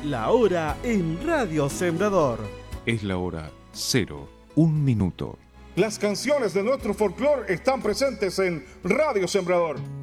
La hora en Radio Sembrador. Es la hora 0, 1 minuto. Las canciones de nuestro folclore están presentes en Radio Sembrador.